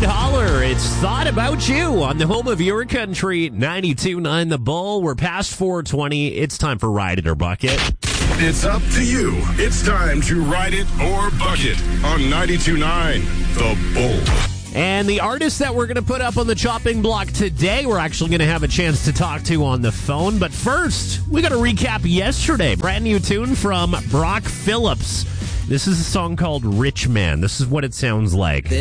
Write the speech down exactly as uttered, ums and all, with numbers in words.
Holler. It's Thought About You on the home of your country, ninety-two point nine The Bull. We're past four twenty. It's time for Ride It or Bucket. It's up to you. It's time to Ride It or Bucket on ninety-two point nine The Bull. And the artist that we're going to put up on the chopping block today, we're actually going to have a chance to talk to on the phone. But first, we got to recap yesterday. Brand new tune from Brock Phillips. This is a song called Rich Man. This is what it sounds like.